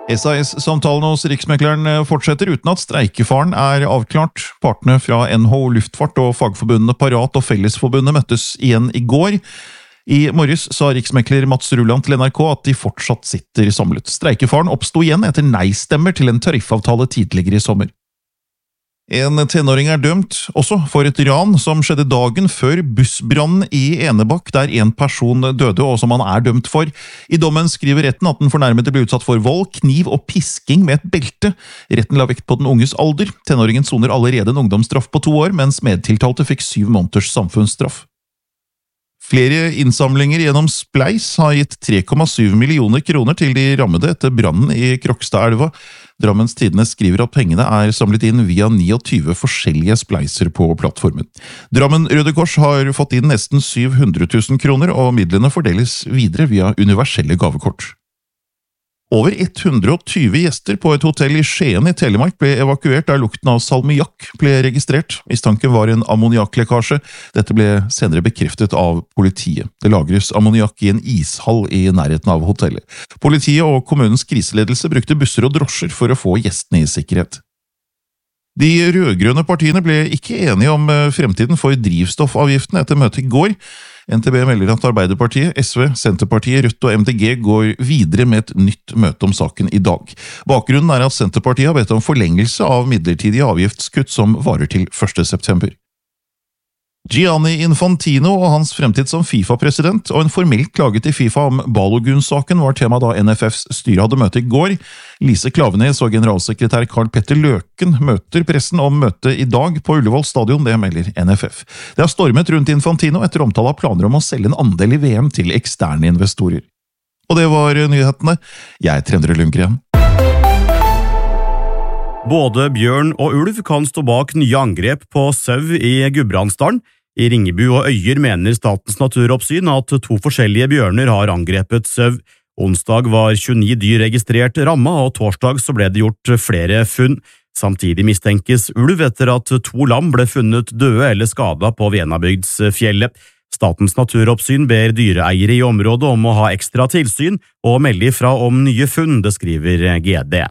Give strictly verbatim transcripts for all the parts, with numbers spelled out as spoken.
S A S-samtalene hos Riksmekleren fortsetter uten at streikefaren er avklart. Partene fra N H O Luftfart og fagforbundene Parat og Fellesforbundet møttes igjen i går. I morges sa riksmekler Mats Rulland til N R K at de fortsatt sitter samlet. Streikefaren oppstod igjen etter nei-stemmer til en tariffavtale tidligere i sommer. En tenåring er dømt, også for et ran som skjedde dagen før bussbrannen i Enebakk, der en person døde og som han er dømt for. I dommen skriver retten at den fornærmede ble utsatt for vold, kniv og pisking med et belte. Retten la vekt på den unges alder. Tenåringen soner allerede en ungdomsstraff på to år, mens medtiltalte fikk syv måneders samfunnsstraff. Flere innsamlinger gjennom Spleis har gitt tre komma syv millioner kroner til de rammede etter brannen i Krokstadelva. Drammens Tidende skriver at pengene er samlet inn via tjueni forskjellige spleiser på plattformen. Drammen Røde Kors har fått inn nesten syv hundre tusen kroner, og midlene fordeles videre via universelle gavekort. Over hundre og tjue gjester på et hotell i Skien i Telemark ble evakuert da lukten av salmiakk ble registrert. Mistanken var en ammoniakklekkasje. Dette ble senere bekreftet av politiet. Det lagres ammoniakk i en ishall i nærheten av hotellet. Politiet og kommunens kriseledelse brukte busser og drosjer for å få gjestene i sikkerhet. De rødgrønne partiene ble ikke enige om fremtiden for drivstoffavgiften etter møtet i går. N T B melder at Arbeiderpartiet, S V, Senterpartiet, Rødt og M D G går videre med et nytt møte om saken i dag. Bakgrunnen er at Senterpartiet har bedt om forlengelse av midlertidige avgiftskutt som varer til første september. Gianni Infantino og hans fremtid som FIFA-president og en formelt klage til FIFA om Balogun-saken var tema da N F Fs styre hadde møte i går. Lise Klavenes og generalsekretær Karl Petter Løken møter pressen om møtet i dag på Ullevål stadion, det melder N F F. Det har stormet rundt Infantino etter omtale av planer om å selge en andel i V M til eksterne investorer. Og det var nyhetene. Jeg er Trendre Lundgren. Både bjørn og ulv kan stå bak nye angrep på sau i Gudbrandsdalen. I Ringebu og Øyer mener Statens naturoppsyn at to forskjellige bjørner har angrepet sau. Onsdag var tjueni dyr registrert ramma, og torsdag så ble det gjort flere funn. Samtidig mistenkes ulv etter at to lam ble funnet døde eller skada på Venabygdsfjellet. Statens naturoppsyn ber dyreeiere i området om å ha ekstra tilsyn og melde ifra om nye funn, det skriver G D.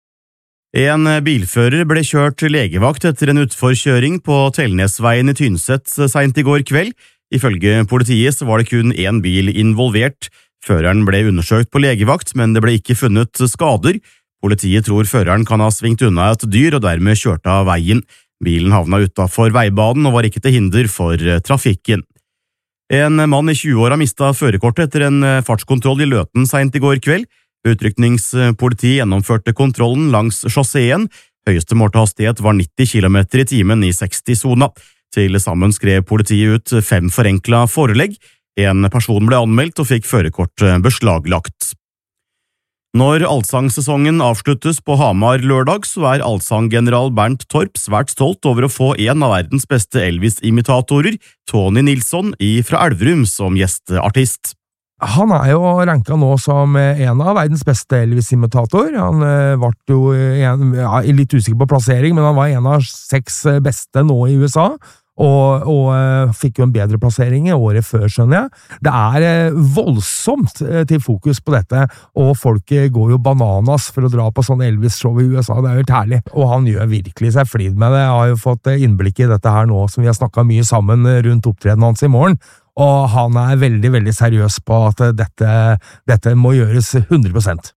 En bilfører ble kjørt legevakt etter en utforkjøring på Telnesveien i Tynset sent i går kveld. Ifølge politiet så var det kun én bil involvert. Føreren ble undersøkt på legevakt, men det ble ikke funnet skader. Politiet tror føreren kan ha svingt unna et dyr og dermed kjørt av veien. Bilen havna utenfor veibanen og var ikke til hinder for trafikken. En mann i tjueåra mistet førerkortet etter en fartskontroll i Løten sent i går kveld. Utrykningspolitiet gjennomførte kontrollen langs sjåseen. Høyeste målte hastighet var nitti kilometer i timen i seksti-sona. Til sammen skrev politiet ut fem forenkla forelegg. En person ble anmeldt og fikk førerkort beslaglagt. Når allsangsesongen avsluttes på Hamar lørdag, så er allsanggeneral Bernt Torp svært stolt over å få en av verdens beste Elvis-imitatorer, Tony Nilsson, fra Elverum som gjesteartist. Han er jo ranka nå som en av verdens beste Elvis-imitator. Han var jo en, ja, litt usikker på plassering, men han var en av seks beste nå i U S A, og, og fikk jo en bedre plassering i året før, skjønner jeg. Det er voldsomt til fokus på dette, og folk går jo bananas for å dra på sånn Elvis-show i U S A. Det er jo helt herlig, og han gjør virkelig seg flid med det. Jeg har jo fått innblikk i dette her nå, som vi har snakket mye sammen rundt opptredenen hans i morgen. Og han er veldig, veldig seriøs på at dette, dette må gjøres hundre prosent.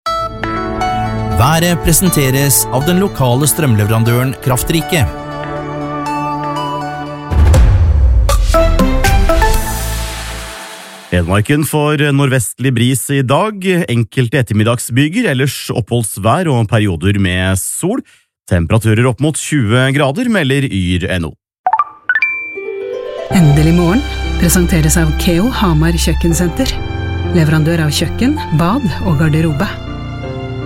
Været presenteres av den lokale strømleverandøren Kraftrike. Hedmarken får nordvestlig bris i dag, enkelte ettermiddagsbyger, ellers oppholdsvær og perioder med sol. Temperaturer opp mot tjue grader, melder Yr punktum no. Endelig morgen presenteres av Keo Hamar Kjøkkensenter. Leverandør av kjøkken, bad og garderobe.